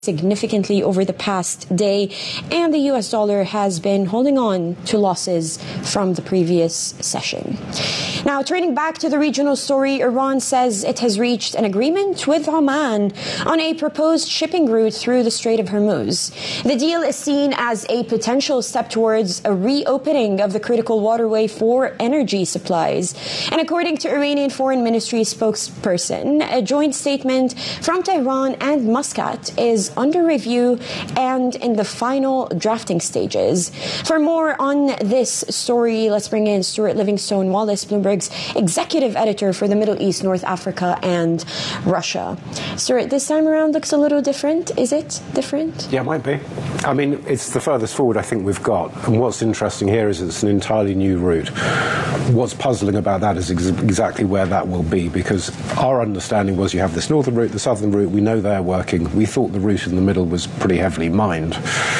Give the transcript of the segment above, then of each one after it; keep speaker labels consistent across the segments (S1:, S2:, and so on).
S1: significantly over the past day, and the US dollar has been holding on to losses from the previous session. Now, turning back to the regional story, Iran says it has reached an agreement with Oman on a proposed shipping route through the Strait of Hormuz. The deal is seen as a potential step towards a reopening of the critical waterway for energy supplies. And according to Iranian Foreign Ministry spokesperson, a joint statement from Tehran and Muscat is under review and in the final drafting stages. For more on this story, let's bring in Stuart Livingstone-Wallace, Bloomberg's executive editor for the Middle East, North Africa, and Russia. Stuart, this time around looks a little different. Is it different?
S2: Yeah, it might be. I mean, it's the furthest forward I think we've got. And what's interesting here is it's an entirely new route. What's puzzling about that is exactly where that will be, because our understanding was you have this northern route, the southern route, we know they're working. We thought the route in the middle was pretty heavily mined.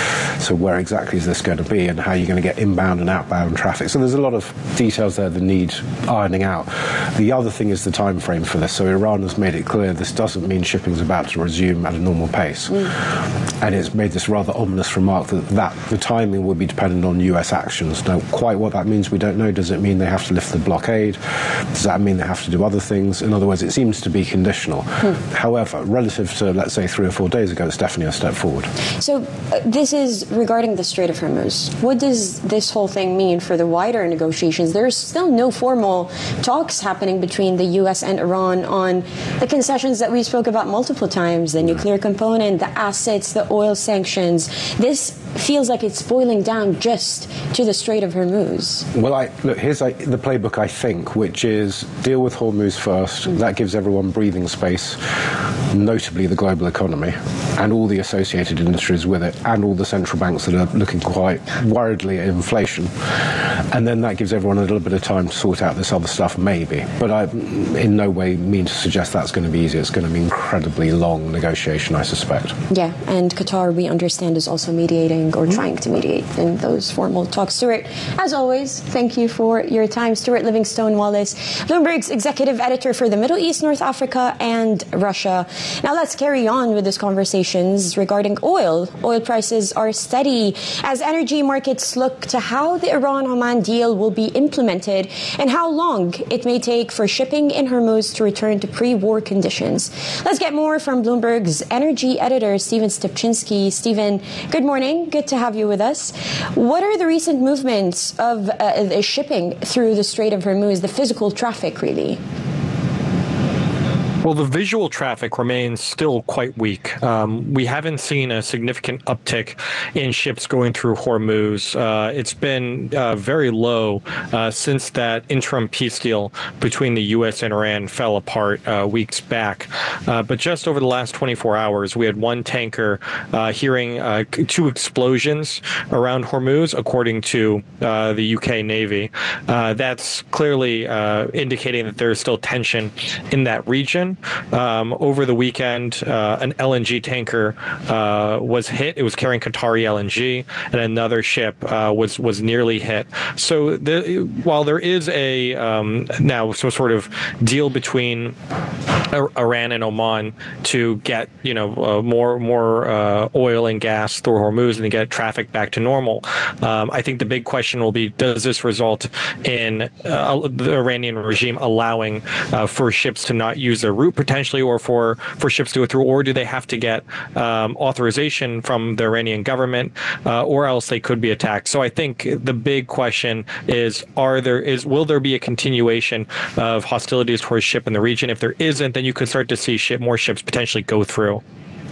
S2: So where exactly is this going to be, and how are you going to get inbound and outbound traffic? So there's a lot of details there that need ironing out. The other thing is the time frame for this. So Iran has made it clear this doesn't mean shipping is about to resume at a normal pace. And it's made this rather ominous remark that the timing will be dependent on US actions. Now, quite what that means we don't know. Does it mean they have to lift the blockade? Does that mean they have to do other things? In other words, it seems to be conditional. However, relative to, let's say, 3 or 4 days ago, it's definitely a step forward.
S1: So this is regarding the Strait of Hormuz. What does this whole thing mean for the wider negotiations? There's still no formal talks happening between the US and Iran on the concessions that we spoke about multiple times, the nuclear component, the assets, the oil sanctions. This feels like it's boiling down just to the Strait of Hormuz.
S2: Well, look, here's the playbook, I think, which is deal with Hormuz first. That gives everyone breathing space, notably the global economy and all the associated industries with it, and all the central banks that are looking quite worriedly at inflation. And then that gives everyone a little bit of time to sort out this other stuff, maybe. But I in no way mean to suggest that's going to be easy. It's going to be incredibly long negotiation, I suspect.
S1: Yeah, and Qatar, we understand, is also mediating or trying to mediate in those formal talks. Stuart, as always, thank you for your time. Stuart Livingstone-Wallace, Bloomberg's executive editor for the Middle East, North Africa, and Russia. Now let's carry on with these conversations regarding oil. Oil prices are steady as energy markets look to how the Iran-Oman deal will be implemented and how long it may take for shipping in Hormuz to return to pre-war conditions. Let's get more from Bloomberg's energy editor, Stephen Stupczynski. Stephen, good morning. Good to have you with us. What are the recent movements of the shipping through the Strait of Hormuz, the physical traffic, really?
S3: Well, the visual traffic remains still quite weak. We haven't seen a significant uptick in ships going through Hormuz. It's been very low since that interim peace deal between the U.S. and Iran fell apart weeks back. But just over the last 24 hours, we had one tanker hearing 2 explosions around Hormuz, according to the UK Navy. That's clearly indicating that there is still tension in that region. Over the weekend, an LNG tanker was hit. It was carrying Qatari LNG, and another ship was nearly hit. So while there is a now some sort of deal between Iran and Oman to get more oil and gas through Hormuz and to get traffic back to normal, I think the big question will be: does this result in the Iranian regime allowing for ships to not use their route potentially, or for ships to go through, or do they have to get authorization from the Iranian government, or else they could be attacked? So I think the big question is: will there be a continuation of hostilities towards ship in the region? If there isn't, then you could start to see more ships potentially go through.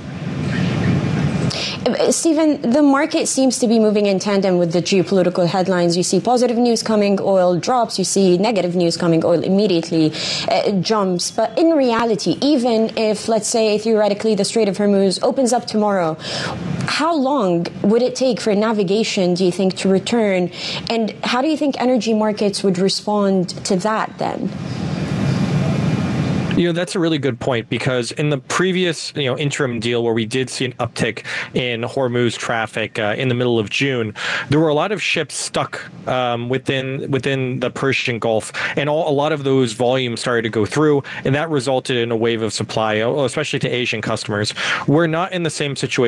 S1: Stephen, the market seems to be moving in tandem with the geopolitical headlines. You see positive news coming, oil drops. You see negative news coming, oil immediately jumps. But in reality, even if, let's say, theoretically, the Strait of Hormuz opens up tomorrow, how long would it take for navigation, do you think, to return? And how do you think energy markets would respond to that then?
S3: That's a really good point, because in the previous, interim deal where we did see an uptick in Hormuz traffic in the middle of June, there were a lot of ships stuck within the Persian Gulf, and a lot of those volumes started to go through, and that resulted in a wave of supply, especially to Asian customers. We're not in the same situation